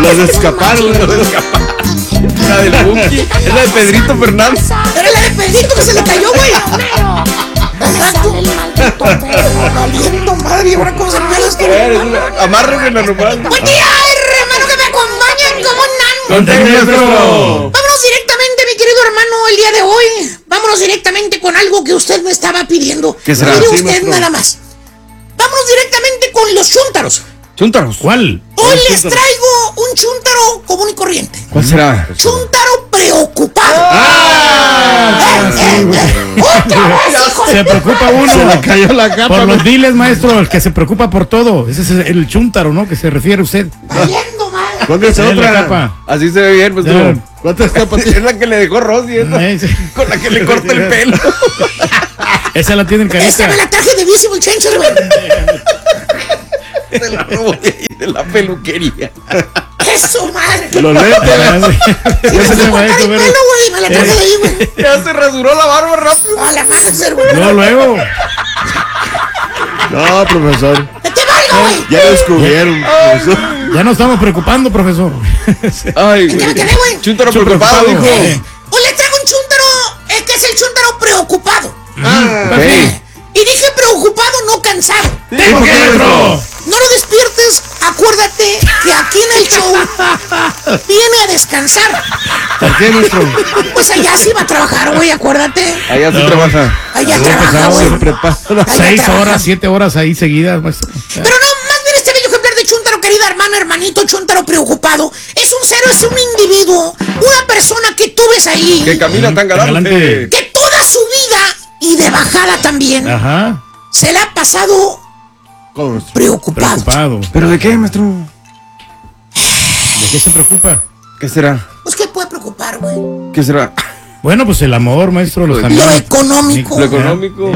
Los escaparon. La del Buki. Es la de Pedrito Fernández. Era la de Pedrito que se le cayó, güey. Valiendo madre, ahora cómo se pierde esto. Amárrenla nomás. Buen día, hermano, que me acompañan como nan. ¡Contenido! Vámonos directamente, mi querido hermano, el día de hoy. Vámonos directamente con algo que usted me estaba pidiendo. ¿Qué será? Mire Sí, usted maestro. nada más. Vámonos directamente con los chúntaros. ¿Chúntaros? ¿Cuál? Hoy les traigo un chúntaro común y corriente. ¿Cuál será? Chúntaro preocupado. ¡Otra vez, hijo de- Se preocupa uno. Se le cayó la capa. Por los diles, maestro, el que se preocupa por todo. Ese es el chúntaro, ¿no? Que se refiere usted. Valiendo madre. Póngase Dale la otra. capa. Así se ve bien, pues. Ya. ¿Cuántas capas tiene? Es la que le dejó Rosy, esa. Sí. Con la que le corta el pelo. Esa la tienen Esta me carita. la traje de Visible Changer, güey. Se la robó de ahí de la peluquería. Eso, madre. Los lentes. Si me hace cortar el pelo, güey, me la traje de ahí, güey. Ya se rasuró la barba rápido. A la máxer, güey. No, luego. No, profesor. ¡Que te valga, güey! Ya lo descubrieron, profesor. Ya nos estamos preocupando, profesor. Ay, Ya me güey. quedé, güey. Chúntaro preocupado, dijo. Hoy le traigo un chúntaro, que es el chúntaro preocupado. Ok. Y dije preocupado, no cansado. ¿Por qué, maestro? No lo despiertes, acuérdate que aquí en el show viene a descansar. ¿Por qué, maestro? Pues allá sí va a trabajar, güey, acuérdate. Allá se No. trabaja. Allá Muy trabaja, pesado, güey. Siempre pasa. Allá 6 trabaja. horas, 7 horas ahí seguidas, maestro. Pero no, más bien este bello ejemplar de chúntaro, querida hermana, hermanito, chúntaro preocupado. Es un ser, es un individuo, una persona que tú ves ahí, Que camina tan galante. Galante. que toda su vida y de bajada también Ajá. se le ha pasado ¿Cómo? preocupado. Preocupado. ¿Pero de qué, maestro? ¿De qué se preocupa? ¿Qué será? Pues, ¿qué puede preocupar, güey? ¿Qué será? Bueno, pues el amor, maestro, los Lo amigos. Lo económico, Lo económico.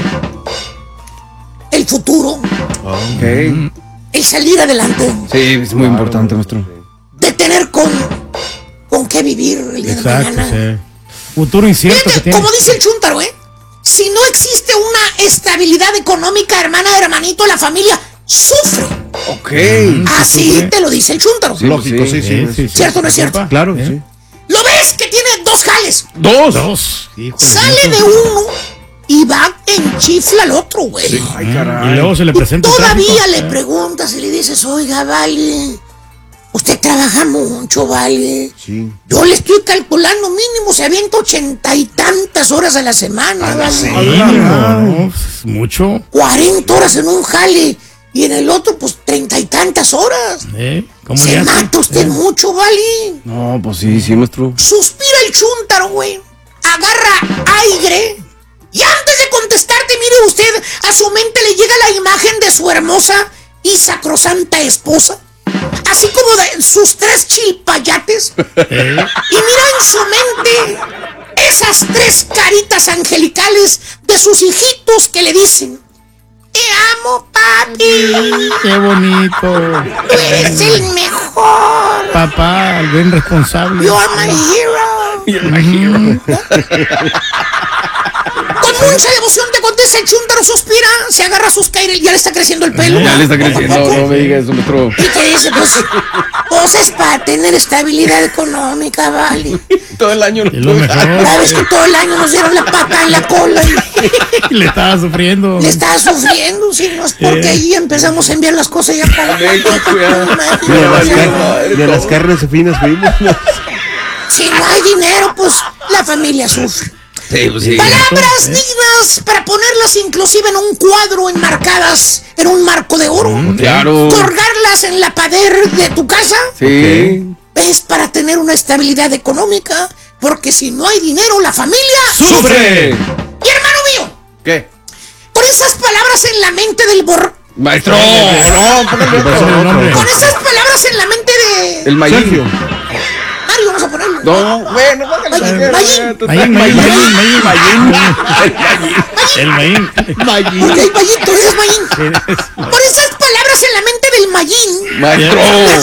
el futuro, Ok. el salir adelante, Sí, es muy importante, maestro. de tener con qué vivir el día de Exacto, mañana. sí. Futuro incierto que Fíjate, tiene. como dice el chúntaro, si no existe una estabilidad económica, hermana, hermanito, la familia sufre. Ok. Así sufre. te lo dice el chúntaro. Sí, Lógico, sí, sí. ¿Cierto o no es cierto? Claro, sí. Lo ves que tiene dos jales. Dos. Híjole, Sale santo. de uno y va en chifla al otro, güey. Ay, Y caray. luego se le Y presenta el todavía tráfico. le preguntas y le dices, oiga, vale, usted trabaja mucho, vale. Sí. Yo le estoy calculando mínimo, se avienta 80 y tantas horas a la semana, vale. Sí, no, pues, mucho. 40 horas en un jale y en el otro, pues 30 y tantas horas. ¿Cómo le Se hace? mata usted mucho, vale. No, pues sí, sí, maestro. Suspira el chúntaro, güey. Agarra aire. Y antes de contestarte, mire usted, a su mente le llega la imagen de su hermosa y sacrosanta esposa. Así como de sus 3 chilpayates. Y mira en su mente esas 3 caritas angelicales de sus hijitos que le dicen: te amo, papi. Qué bonito. Tú eres el mejor. Papá, el buen responsable. You are my hero. Con mucha devoción te contesta el chúntaro, suspira, se agarra sus caires, ya le está creciendo el pelo. Ya le está creciendo, no me diga eso, maestro. Y te dice, pues es para tener estabilidad económica, vale. Todo el año Es lo mejor. Sabes que todo el año nos dieron la pata en la cola y Le estaba sufriendo. le estaba sufriendo, si no es porque ahí empezamos a enviar las cosas ya para México, ya. Y a las carnes finas fuimos. Si no hay dinero, pues la familia sufre. Sí, pues sí. Palabras dignas para ponerlas inclusive en un cuadro enmarcadas en un marco de oro. Claro. Colgarlas en la pared de tu casa Sí. es para tener una estabilidad económica, porque si no hay dinero la familia ¡Sufre! Y hermano mío, ¿Qué? con esas palabras en la mente del Maestro. No, póngale Pásale el nombre. con esas palabras en la mente de El Mayín. Sergio. Mario, vamos a ponerlo. No, bueno, Mayín, Mayín. El Mayín. Ok, Mayín, tú eres Mayín. Con esas palabras en la mente del Mayín. Maestro.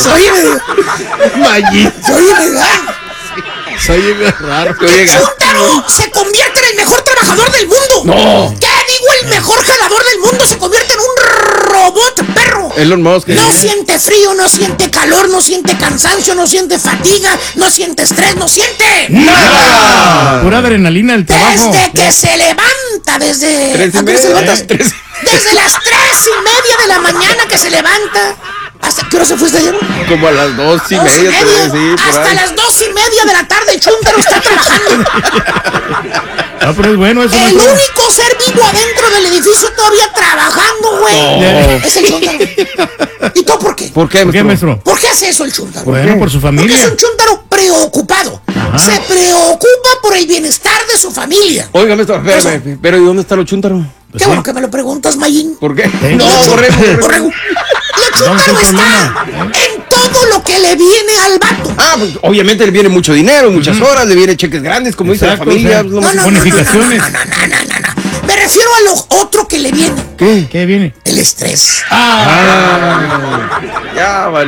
Mayín. Oye, ¿verdad? Soy raro. Oye, Chúntaro se convierte en el mejor trabajador del mundo. No. ¿Qué digo? El mejor jalador del mundo se convierte en un robot perro. Elon Musk. No siente frío, no siente calor, no siente cansancio, no siente fatiga, no siente estrés, no siente ¡Nada! Pura adrenalina del trabajo. desde que se levanta, desde... ¿3:30? ¿A qué hora se levanta? Tres. Desde las 3:30 de la mañana que se levanta. ¿Hasta qué hora se fuiste ayer? Como a las 2:30, 2:30. sí, por Hasta ahí. las 2:30 de la tarde el chúntaro está trabajando. Ah, pero es bueno eso. El maestro. único ser vivo adentro del edificio todavía trabajando, güey. No. Es el chúntaro. ¿Y tú por qué? ¿Por qué, ¿Por qué, maestro? ¿Por qué hace eso el chúntaro? Bueno, por su Porque es familia. un chúntaro preocupado. Se preocupa por el bienestar de su familia. Oiga, maestro, espérame, pero ¿y dónde está lo chúntaro? Qué bueno que me lo preguntas, Mayín. ¿Por qué? Sí. No, Borrego. Lo chúntaro sin está en todo lo que le viene al vato. Ah, pues obviamente le viene mucho dinero, muchas horas, le viene cheques grandes, como dice la Exacto, familia. o sea, lo más- Bonificaciones. No. Me refiero a lo otro que le viene. ¿Qué? ¿Qué viene? El estrés. Ya, vale.